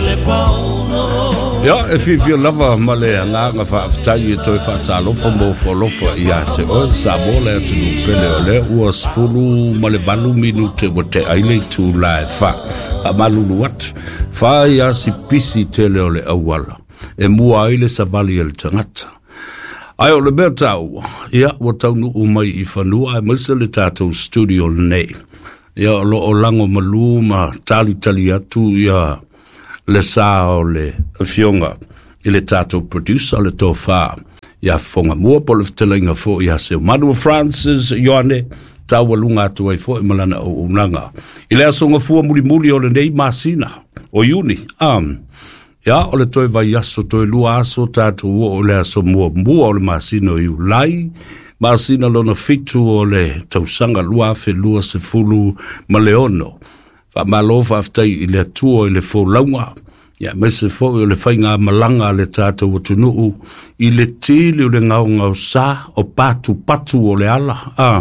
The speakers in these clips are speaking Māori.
Ja, if you lava male nga fa ftai to fa talo fo fo ia te o sabole tu pele ole was fulu male balu minute bote aile tu la fa amalu wat fa ya si pisi tele ole awala e mua aile savali el tangata ai ole betau ia wotau nu umai I fanu ai masele tato studio nei ia lo olango maluma tali atu ia le sao le fionga ile tato producer le tofa ya fonga mo pol telinga fo ya se Madu Francis Yohane tawalunga tu ai fo malana o unanga ile asonga fu muli o le nei masina o uni ya ole toi vai aso toi lua aso tato o le aso mo o le masina o lai masina lona fitu o le tausanga lua fe lua se fulu maleono fa malofa aftai ile tuo ile fo launga ya mese fo ile fainga malanga le tato wotunu ile tili le ngau sa o patu o le ala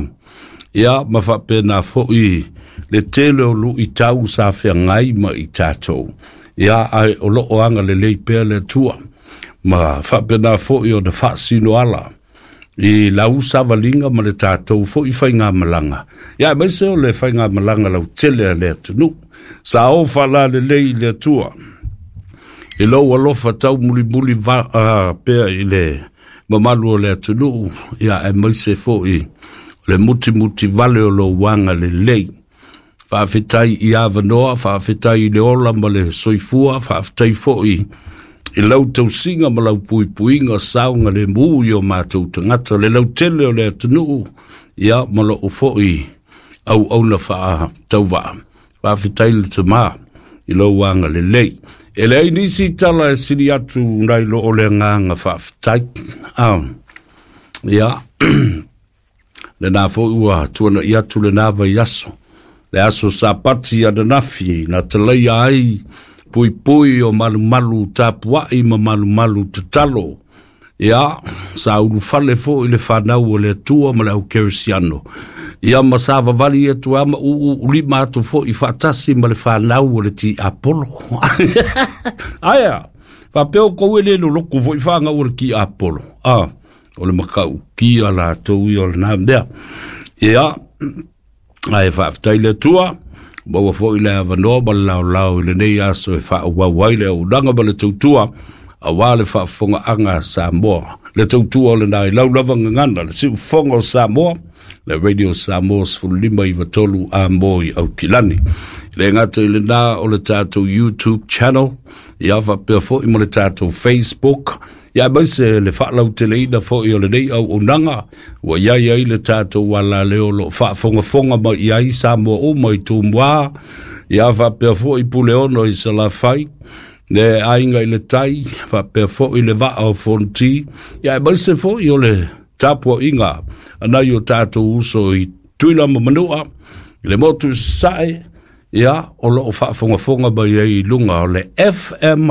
ya mafa pena fo I le tele lu itau sa fe ngai ma itato ya ai o lo anga le pele tua ma fa pena fo yo de fa sino ala I la usa valinga ma le tato fo I fainga malanga ya mese le fainga malanga la tele le tunu sa o fala le tua I lo walofa tau muli va pe ile mamalu le tunu ya e mese fo I le muti vale o lo wanga le lei fa fitai I avanoa fa fitai le ola ma le soifua fa fitai fo I lau tau singa ma lau puinga saunga le muio mātou tangata le lau tele o le tunu ya ma lo fo I au na fa tau fa fitai le tama I lo wanga le lei ele inisi tala siri atu nai lo ole nganga fa fitai ya le na fo ua tuana ia tu le nava yaso le aso sapati ya nafi na tele ai pui o malu tapua I ma malu tatalo ya sa ulu fale fo I le whanau o le tua ma le au kerisiano ia masava vali e tua ma ulima atu fo I whatasi ma le whanau o le ti Apollo aya whapeo koe le no loko fo I whanga o le ki Apollo o le makau ki ala tau I o le namdea ia ai whaftai le tua Bawa fo I le avanoa ma lau le nei aso e wha wawai le unanga ma le tautua a wale wha fonga anga Samoa. Le tautua le nai lau lava ngangana le siu fonga o Samoa, le radio Samoa sfulima I vatolu a moi au kilani. Le ngata I le na o le tatou YouTube channel, I awa pia fo I mo le tatou Facebook, ya maise le whaalau tele ina fo I o le nei au unanga, wa iai le tatou wala leo lo whaafonga ma iai Samoa o mai tūmua, ya whapea fo I pule ono I salafai, le ainga I le tai, whapea fo I le waa o fonti, ya maise fo I o le tapua inga, anai o tatou uso I tuila ma manua, le motu sae, ya o lo whaafonga ba I lunga o le FM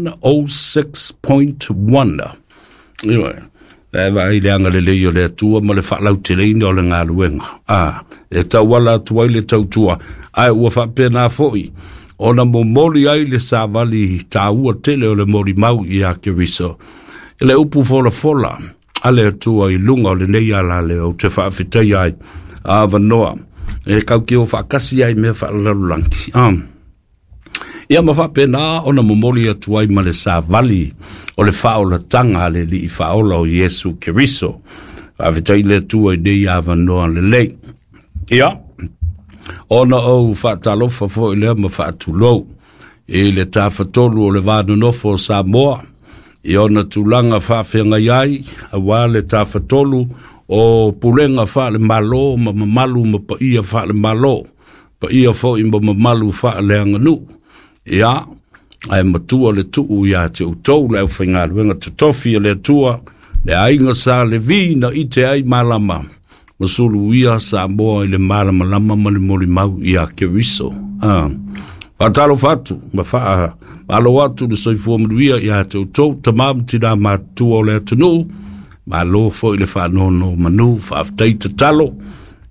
106.1. Iwe, le anga le leo le tua ma le whaalau te leina o le ngā luenga. E tau wala tuai le tau tua. Ai ua whapena foi. O na momoli ai le sāwali tā ua tele o le mori mau I a Keriso. E le upu fola. Ale tua I lunga o le nei ala le o te whaafitai ai. A vanoa. E kau ki o whakasi ai mea whaalarulangi. Ia ma whapena o na momoli atuai ma le sāwali o le whaola tanga le li I whaola o Yesu Keriso. Whaafitai le tua I nei a vanoa le lei. Ia, ona o whaatalofa fo I lea ma whaatulou. E le tāwhatolu o le vānonofo o Samoa. I ona tulanga whaawhenga iai, a wā le tāwhatolu o pulenga wha le malo, ma malu ma pa ia wha le malo. Pa ia fo I ma malu wha le anganu. Ia, ai matua le tuu ia te utou le au whainga luenga te tofi le tua, le ainga sa le vina I te ai malama. Masulu ia Samoa I le malama lama ma le mori mau I a Keriso. Patalo fatu, ma wha alo watu le soifua mruia I a te utou, tamam tina matua o le atunu, ma lo fo I le wha nono manu, wha aftai te talo,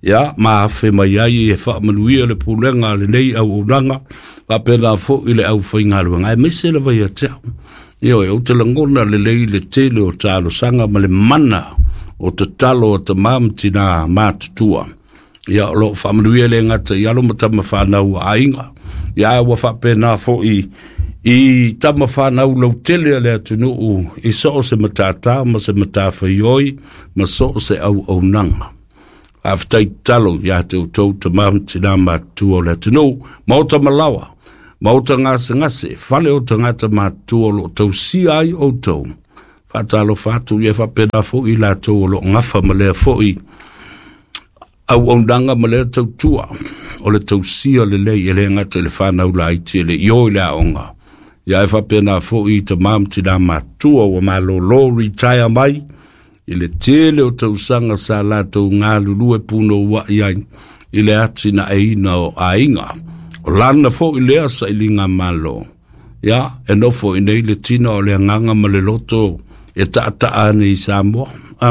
ya ma fe mai ai e fa manuia le pulenga le nei au unanga pa pena fo ile au fainga lu ngai mese le vai te yo e te langona le lei le tele o talo sanga ma le mana o te talo o te mamtina matutua ya lo fa manuia le ngata ya lo mata ma na u ainga ya wa fa pena fo I tama whanau lau tele lea tunu I so se matata ma se matafa ioi ma so se au nanga. Aftai talo ya te utou te mamtina matua lea tunu mauta malawa mauta ngase fale o te ngata matua lo tau si ai o tau. Fatalo fatu ye fa pena fo I la tau lo ngafa ma lea fo I au nanga ma lea tau tua o le tau si o le lei ele ngata le whanau la iti le ioi lea onga. Ya fa pena fo I te mamtina matua wa malolo retire mai ile tele o tau sanga sa la tau ngā lulu e puno wa iai ile atina e ina o ainga o lana fo I lea sa ilinga malo ya e no fo ine ile tina o le nganga ma le loto e ane I Samoa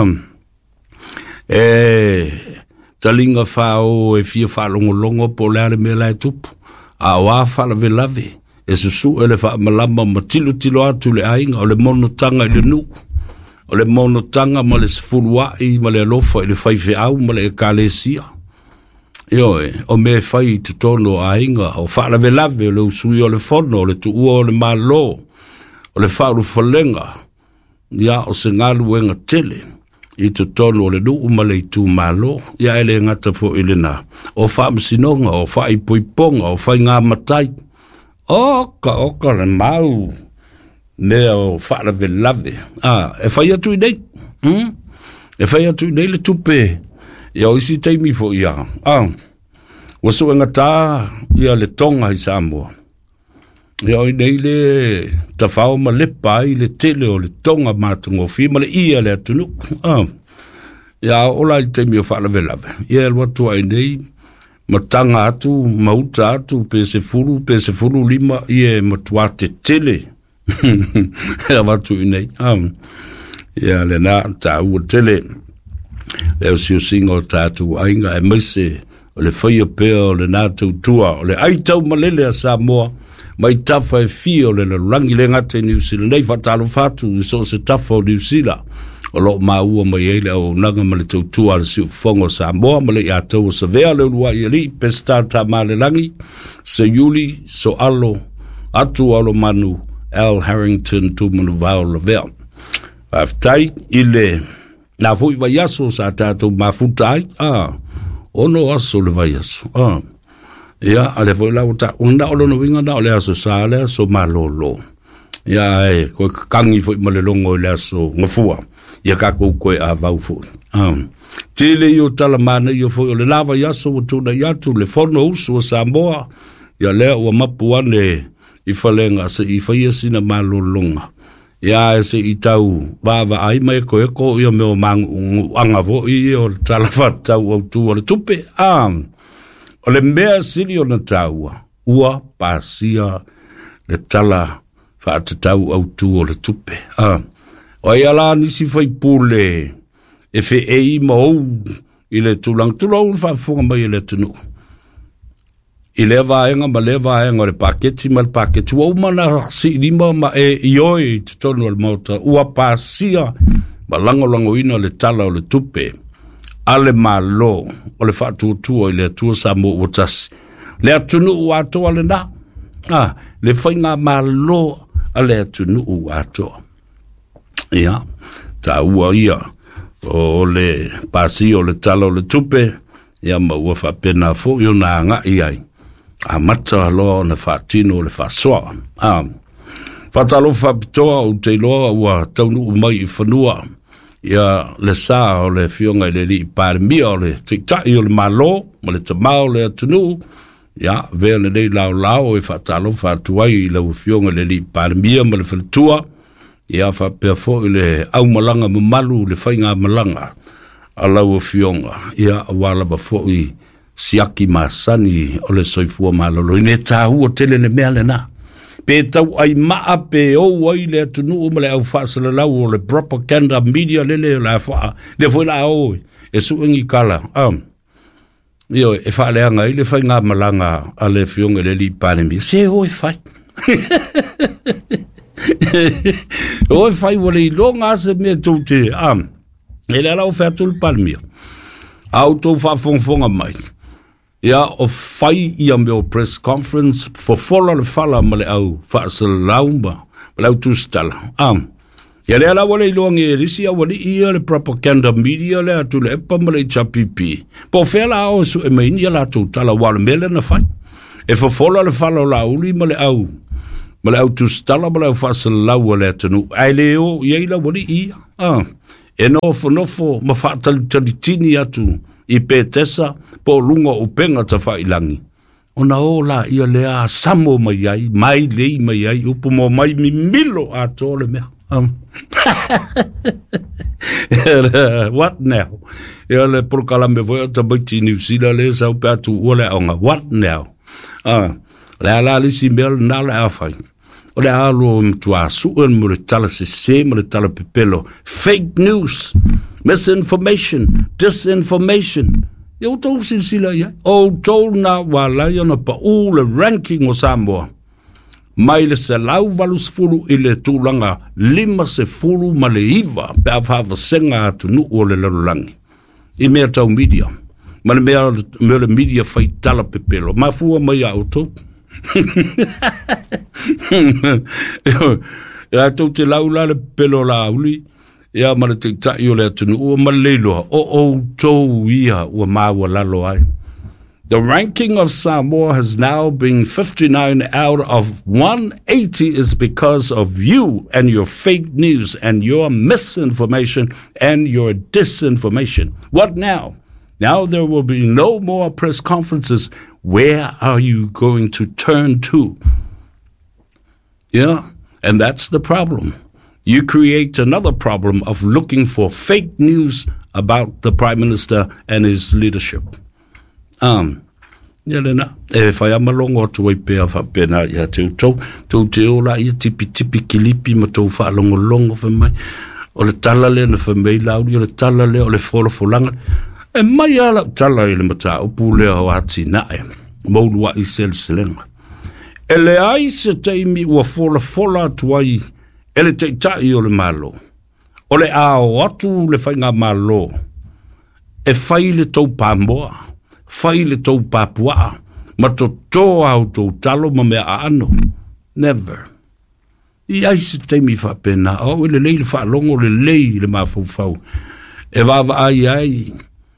talinga fao e fia fa longo po le me la tupu a wa fa la velave e susu ele fa malama matilu tilo atu le ainga o le monotanga le nu o le monotanga ma le sfulwa I ma le lofa le faife au ma le kalesia yo o me fai tutono ainga o fa la velave le usui o le fono le tu o le malo o le fa lu falenga ya o se ngalu wenga tele I tutono le nu ma le tu malo ya ele ngata fo ile na o fa msinonga o fa ipoiponga o fa nga matai Oka le mau mea o whaara ve lave. E whai atu I nei. E whai atu I nei le tupe. Ia o isi teimi fo ia. Wasu ngata ia le tonga I Samoa. Ia o nei le tawhao ma le pai le tele o le tonga mātungo fi ma le ia le atunu. Ia o lai teimi o whaara ve lave. Ia el watu ai nei matanga atu, mauta atu, pese fulu lima, ie matuate tele. Ea watu I nei. Ia le na ta ua tele. Leo si o singa o tātu ainga e maise, o le whaia pēa o le nātou tua, o le aitau malele a Samoa, mai tafa e fia o le rangi le ngate New Zealand, nei whatalo whatu, I so se tafa o New Zealand. O lo maua mai ele o nanga ma le tautua le siu fongo Samoa ma le atou o savea le urua I ali pesta ta male langi se yuli so alo atu alo manu Al Harrington tu manu vau level aftai ile na fui vai aso sa tatou mafutai ono aso le vai aso ia ale foi la uta onda olo no winga na ole aso sa le so malolo ia ko kangi foi male longo le aso ngafua ia ka koe a vau fo. Tele yo talamana yo fo le lava yaso o tuna yatu le fono usu o Samoa ia lea ua mapuane I falenga se I faia sina malolonga. Ia se I tau vava ai mai ko eko ia meo mangu anga vo I o talafata o tu o le tupe. O le mea sili o na taua ua pasia le tala whaatatau au tu o le tupe. O ia la nisi fai pule e fe ei mau I le tulang whaafunga mai le tunu. I le vaenga ma le vaenga le paketi ma le paketi ua umana si lima ma e ioi tutonu al mauta ua pasia ma lango ina le tala o le tupe ale malo o le whaatutua I le atua Samoa ua tasi. Le atunu ua atoa le na. Le whainga malo a le atunu ua atoa. Ia, ta ua ia, o le pasi o le tala o le tupe, ia ma ua whapena fo, io na nga iai, a mata loa o na whatino o le whasoa. Whatalo whapitoa o te loa ua taunu umai I whanua, ia le sa o le fionga I le li pāremia o le tiktai o le malo, ma le tamao le atunu, ia, vea le nei lao e whatalo whatuai I le fionga le li pāremia ma le whatua, ia fa pe fo le au malanga malu le fainga malanga ala o fionga ia wala ba fo I siaki masani o le soifua malolo ine tahu o tele le mele na pe tau ai maa pe o ai le tunu o le au fasala la o le propaganda media le la fa le fo la o e su ngi kala Io, e whaaleanga i le whai ngā malanga a le whionga le li pānemi. Se hoi whai. Hoi whai wale I longa se mea tau te am. E le alau whea tulu pānemi. Au tau whawhongwhonga mai. Ia o whai ia meo press conference for whola le whala ma le au whaasala laumba. Ma le au tūstala. Am. Ia le ala wale iloangi e risi a wale ia le propaganda media le atu le epa ma le HPP. Po whela ao su e maini ala tau tala wale mele na whai. E whawhola le whala o la uli ma le au. Ma le au tūstala ma le au whaasala laua le atanu. Ai leo ia ila wale ia. E nofo ma whaatali tini atu I pētesa po lunga o penga ta whailangi. O na o la ia lea samo mai ai, mai lei mai ai, upo mo mai mi milo a tole mea. What now? Ia le porkalame voia ta baiti New Zealand le sau pe atu ua le aonga. What now? Le ala lisi mea na le awhai. O le alo mtua suen mo le tala se mo le tala pepelo. Fake news, misinformation, disinformation. Ia o tau silsila ia. O tau na walai ana pa u le ranking o Samoa. Mai le se lau valus fulu I le tūlanga 5 ma le iwa pe a whawhasenga atu nu o le lalulangi. I mea tau media. Ma le mea le media whai tala pepelo. Ma fua mai a o tau. Ia tau te lau la le pelo la uli. Ia ma le te tai o le atu nu o ma le loa. O tau ia ua maua lalo ai. The ranking of Samoa has now been 59 out of 180 is because of you and your fake news and your misinformation and your disinformation. What now? Now there will be no more press conferences. Where are you going to turn to? Yeah, and that's the problem. You create another problem of looking for fake news about the Prime Minister and his leadership. Yelena, if I am along or to a pair of a pena, ya to teola, tipi kilipi, mato fa along of my, or the talale of a mail out, or the talale or the fall of langa, and my yala tala mata, upule or hati nae, mold what is selling. Ele ai se taimi ua fola tuai, ele te tai o le malo. O le ao atu le whainga malo. E whai le tau pāmoa. Whai le tau pāpua, ma to tō au tō talo ma mea ano. Never. I aise teimi whapena, o le lei le whaalongo le lei le mawhauwhau. E wawa ai,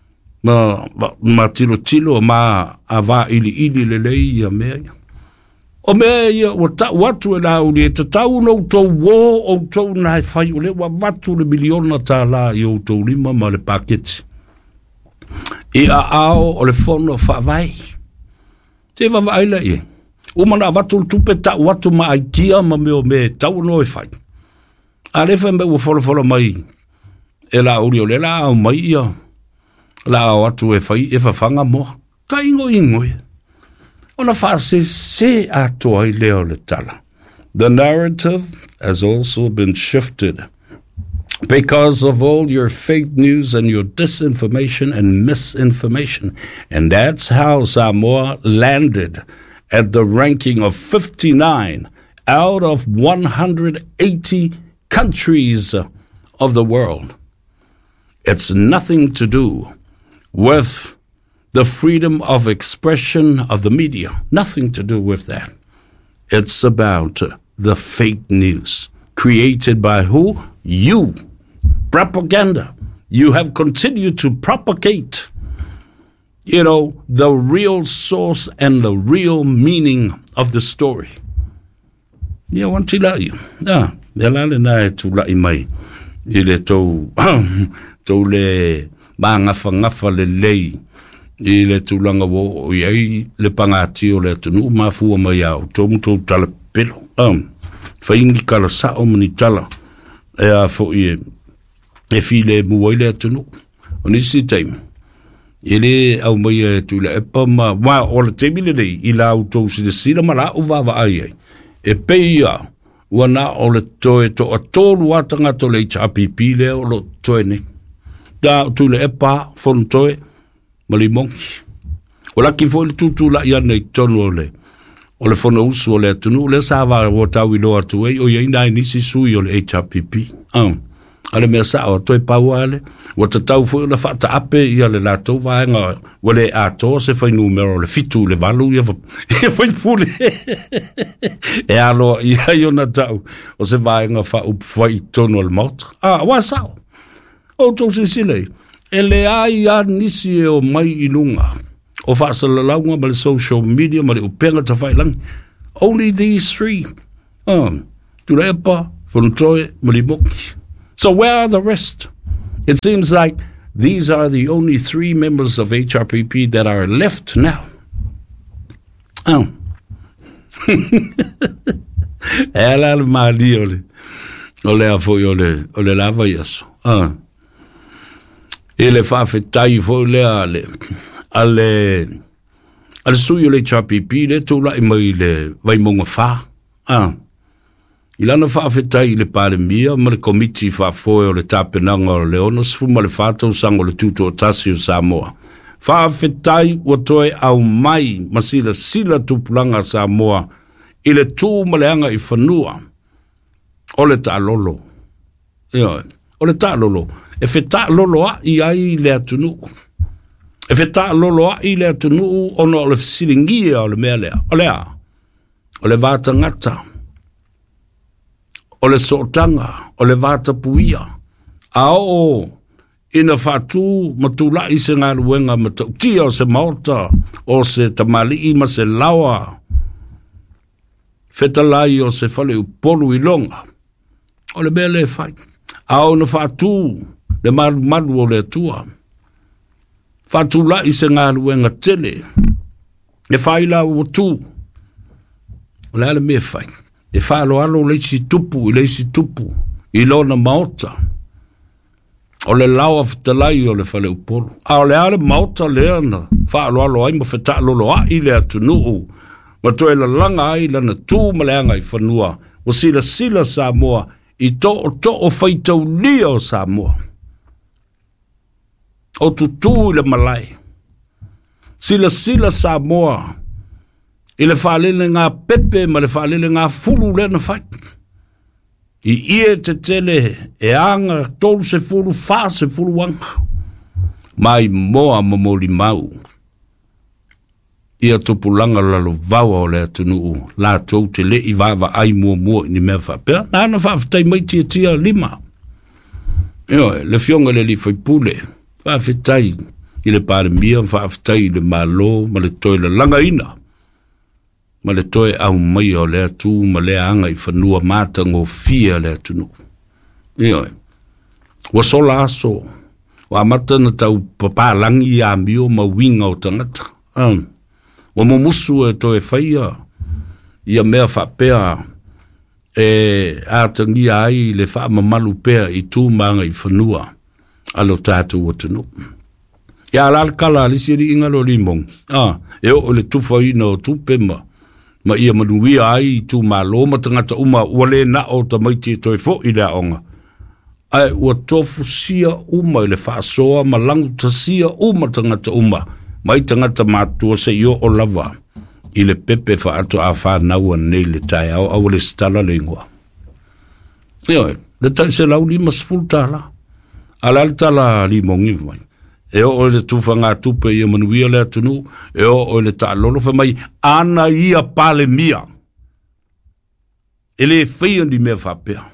ma tilo, ma awa ili le lei a mea. O mea ia, watu e la uli, e ta tau no tō wō o tō nai whai o le, wa watu le miliona tā la I o tō lima ma le paketi. I a ao o le fono whawai. Te wawai la ie. Umana watu tupe ta watu ma aikia ma meo me tau no e whai. A refa me ua whola mai. E la uri o le la au mai ia. La au atu e whai e whawhanga moa. Ta ingo e. Ona whaase se atoa I leo le tala. The narrative has also been shifted. Because of all your fake news and your disinformation and misinformation. And that's how Samoa landed at the ranking of 59 out of 180 countries of the world. It's nothing to do with the freedom of expression of the media. Nothing to do with that. It's about the fake news created by who? You. Propaganda. You have continued to propagate, the real source and the real meaning of the story. Ia wanti la ia. Mela le na tu la I mai. Ile tau le ngafa le lei. Ile tu langa wo iai le pangati o le tunu mafua mai au. Tau tala pelo. Whaingi kala sa o mani tala. Ea fo ie. E file muaile atunu. O nisi taimi. Ele au mai tu le epa ma o le teimi le nei. Ila au tau si le sila ma la o vava ai. E peia wana o le toe to a tolu atanga to le HPP le o lo toe ne. Da tu le epa fon toe ma li monki. O la ki fo le tutu la ia nei tonu o le fono usu o le atunu, le sa wa o tau ilo atu o ia ina inisi sui o le HRPP. Ale mea sa o toi pauale, o te tau fo la fata ape ia le lato vaenga, o le ato se fai numero le fitu le valu, ia fai pule. E alo ia iona tau, o se vaenga fa fai tonu al motra. Wa sao. O tau sisile, e le ai a nisi e o mai inunga, o fa sa lalaunga ma le social media, ma le upenga ta fai lang. Only these three. Turepa, Fontoe, Malimoki. So where are the rest? It seems like these are the only 3 members of HRPP that are left now. Ela mali ole afoi ole lava yaso. Ele fa fetai fo le ale sui le HRPP le tula mai le vai monga fa. Ilana whaafetai le pale mia, ma le komiti whaafoe o le tapenanga o le ono, sifu ma le whātau sango le tuto o tasi o Samoa. Whaafetai wa toe au mai masila sila tupulanga Samoa, i le tū ma le anga i whanua, o le tā lolo. O le tā lolo. E whe tā lolo a i ai le atunu. E whe tā lolo a i le atunu, ono o le fisilingia o le mea lea. O le a. O le vāta ngata. O le sotanga, o le vata puia. Ao, ina fatu matula i se ngā ruenga matautia o se maota, o se tamali ima se lawa. Fetalai o se fale upolu i longa. O le bele fai. Ao na fatu, le madu o le tua. Fatu la i se ngā ruenga tele. Le fai la o tu. O le ale me fai. E whaalo alo leisi tupu, i lona maota. O le lawa fitalai o le whale upolo. A o le ale maota leana, whaalo alo ai ma wheta lolo a i le atunuu. Ma toe la langa ai lana tū maleanga i whanua. O sila Samoa, i to o whaitau lia o Samoa. O tutu i le malai. Sila Samoa, i le whaalele ngā pepe, ma le whaalele ngā fulu le na whai. I ie te tele e anga tolu se fulu, wha se fulu wanga. Mai moa mamoli mau. Ia tupulanga lalo vawa o le atunuu, la tau te le i vava ai mua ni mea whapea. Nāna whawhitai mai tia 5. Le fionga le li whaipule, whawhitai i le pare mia, whawhitai i le malo, ma le toi le langa ina. Ma le toe au mai o le atu, ma le anga i whanua mata ngō fia le atunu. Wa sola aso, wa mata na tau papalangi a mio ma winga o tangata. Wa mumusu e toe whaia, ia mea whapea, atangi ai le wha mamalu pea i tū manga i whanua, alo tātu o tunu. Ia alalkala alisiri ingalo limong, o le tuwhaina o tūpema, ma ia manuia ai tu malo ma tangata uma wale na o ta maiti toi fo i le aonga. Ai ua tofu sia uma i le whaasoa ma langu ta sia uma tangata uma mai tangata mātua se io o lava i le pepe whaato a whanaua nei le tai au le stala le ingoa. Le tai se lau 5 fultala. Ala le tala 5 ngivmai. E o le tufa ngā tupe i manuia le atunu, e o le ta lolo fa mai, ana ia pale mia. E le whaia ni mea whapea.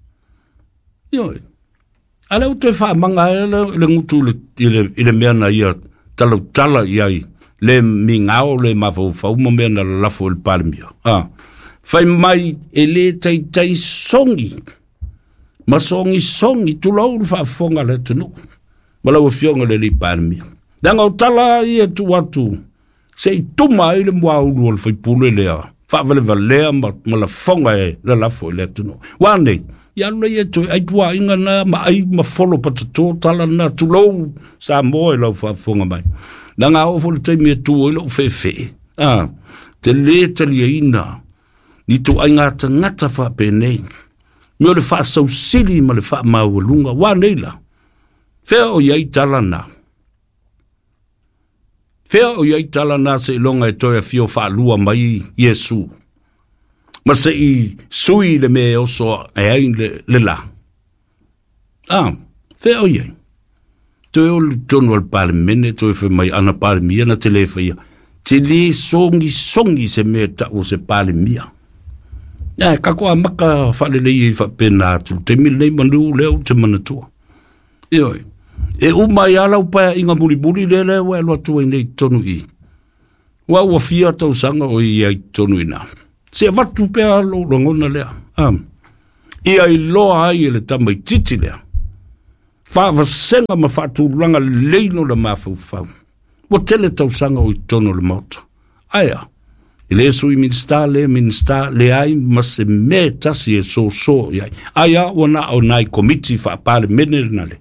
Ale o te wha manga le ngutu i le mea na ia tala i ai, le mi ngao le mawhau whauma mea na lafo le pale mia. Whai mai e le tai songi, ma songi, tulau le whaafonga le atunu. Wala o fionga le li parmia. Danga o tala i e tu atu. Se i tuma i le mua ulu o le whaipule lea. Whaavale valea ma la fonga e le lafo i le atunu. Wane, i alu le i e tu ai pua inga na ma ai ma folo patato tala na tulou sa moe lau whaafonga mai. Danga o fo le teimi e tu o ilo fefe. Te le tali e ina. Ni tu ai ngata whaapenei. Mi o le whaasau sili ma le wha maua Wane la. Fea o iai talana. Fea o iai tala nā se ilonga e toi a fio wha lua mai Yesu. Ma se I sui le me oso e ai le la. Fea o iai. Toi o tonu al pale mene, toi fe mai ana pale mia na te le whaia. Te le songi se me ta o se pale mia. Kako a maka whale lei I whapena atu. Te mil nei manu leo te manatua. Ioi. E umai ala upaya inga muri lele wa lo tu nei tonu I. Wa fia tau sanga o I tonu ina. Se vatu pe alo ngona lea. I ai loa ai le tamai titi lea. Fa vasenga ma fatu langa leino le mafau. Mo tele tau sanga o I tonu le mauta. Aya. Ile sui minsta le ai ma se me tasi e so iai. Aya wana o nai komiti fa pale mene nale.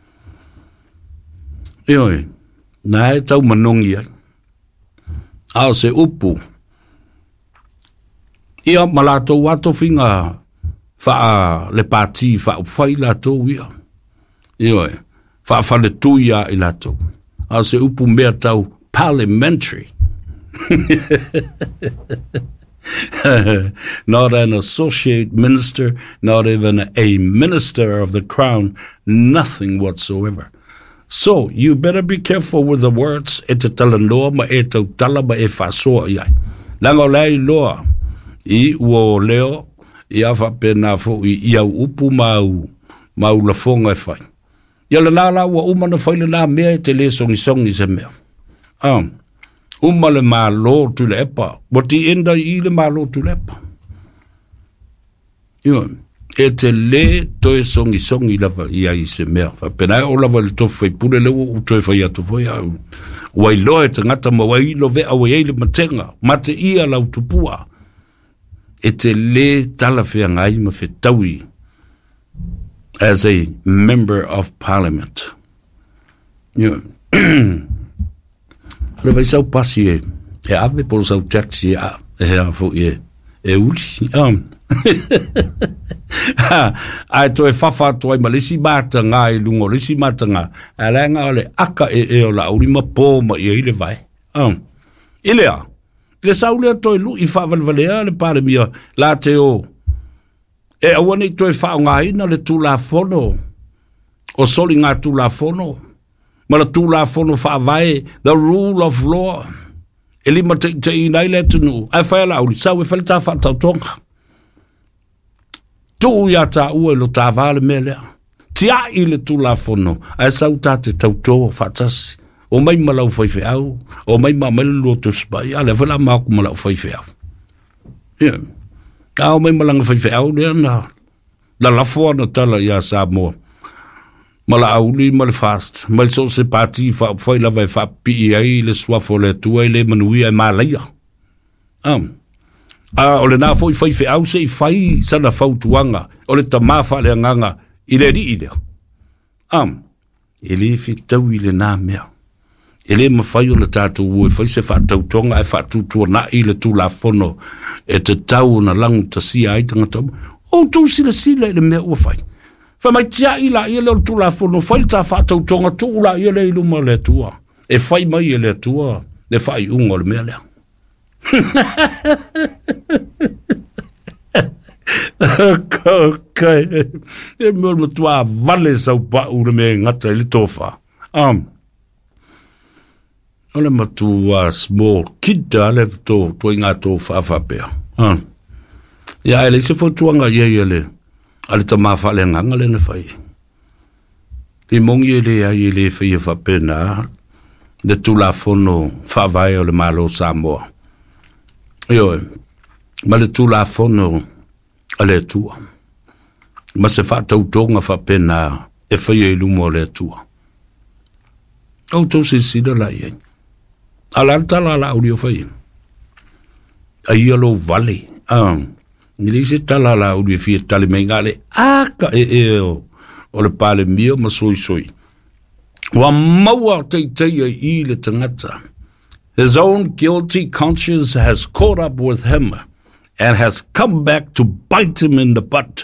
Ioi, nā e tau manongi ai. Ao se upu. Ia malato wato finga faa le pati faa ufai lato ia. Ioi, faa le tuia I lato. Ao se upu mea tau parliamentary. Not an associate minister, not even a minister of the crown, nothing whatsoever. So, you better be careful with the words e te tala noa ma e tau tala ma e whasoa iai. Langa lei loa, I ua leo, I awha pēnā fo I au upu mau la fonga e whai. Ia le nāla ua umana whaile nā mea e te le songi se mea. Uma le mālo tu le epa, mo ti enda I le mālo tu le epa. E te le toe songi lava ia I se mea. Pena o lava le tofu fai pule le u toe fai atu foi au. Wai loe te ngata ma wai ilo vea wai eile matenga. Mate ia lau tupua. E te le tala fea ngai ma fe taui as a member of parliament. Le vai sau pasi e ave por sau taxi e hea fo e uli. Ai toi fafa toi malisi mata ngai lungo lisi mata nga alanga ole aka e ola uri ma po ma I le vai ilea le saule toi lu I fa valvalea le pare mia la te o e awani toi fa ngai na le tu la fono o soli nga tu la fono ma la tu la fono fa vai the rule of law ele ma te nai le tunu ai fa la uri sa we fa ta fa ta tonga tu ia ta ua lo ta vale mele. Tia I le tu la fono. Ai sau ta te tauto fatasi. O mai malau fai au. O mai mamele lo tu spai. Ale vela maku malau fai au. O mai malanga fai au. La lafo na tala ia sa mo. Mala auli male fast. Mal so se pati fai la vai fa pi ai le swafo le tua le manui ai malaya. O le nā fōi whai au se I whai sana whautuanga, o le tamafa le anganga, I le ri I leo. E le whitau I le nā mea. E le mawhai o le tātou ue, whai se whātautonga, e whātutua na I le tū la whono, e te tau na langu ta sia ai tangata. O tū sila le mea ua whai. Whai mai tia I la I le tū la whono, whai tā whātautonga tū la I le iluma le tua. E whai mai le tua, le whai unga le mea lea. Okay. E mea matua vale sau pa ure me ngata I le tofa. Ole matua small kid ale to inga tofa whapea. Ia ele se fotuanga ia ele. Ale ta mafa le nganga le na whai. Li mongi ele ai ele whai whapena. Le tula fono whawai o le malo Samoa. Io, ma le tu la fono ale tua. Ma se fa tautonga fa pena e fai lumo le tua. O to se sida la ye. Alanta la audio fai. Ai lo vale. Ni se tala la audio fi tali mengale. Aka o le pale mio ma soi. Wa maua te I le tangata. His own guilty conscience has caught up with him and has come back to bite him in the butt.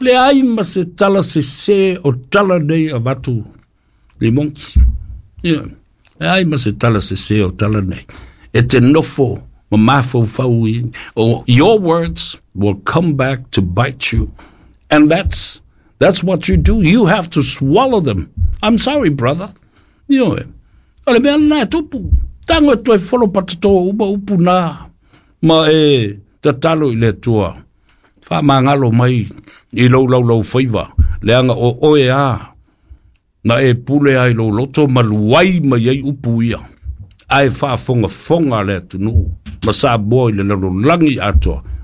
le ai ma se tala se o tala nei a watu le monki. Yeah. Le ai ma se tala se o tala nei. E te nofo ma mafo faui. Or your words will come back to bite you. And that's what you do. You have to swallow them. I'm sorry, brother. You know, ale mea na tupu. Tango toi follow patato uba upu na. Ma e tatalo I le tua. Fa mangalo mai I lau faiva. Leanga o oe a. Na e pule ai lo loto maluai mai ai upu ia. Ai fa fonga le tunu. Ma sa boi le langi atoa.